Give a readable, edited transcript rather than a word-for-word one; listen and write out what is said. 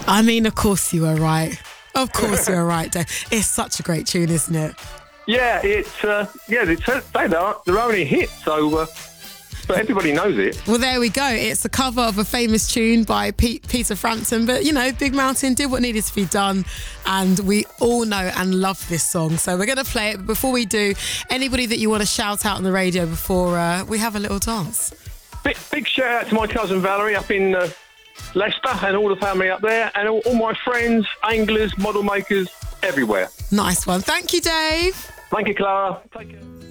I mean, of course you were right. Of course you were right, Dave. It's such a great tune, isn't it? Yeah, they're only a hit, so but everybody knows it. Well, there we go. It's a cover of a famous tune by Peter Frampton, but Big Mountain did what needed to be done, and we all know and love this song. So we're going to play it, but before we do, anybody that you want to shout out on the radio before we have a little dance? Big shout out to my cousin Valerie up in Leicester and all the family up there, and all my friends, anglers, model makers, everywhere. Nice one. Thank you, Dave. Thank you, Clara. Take care.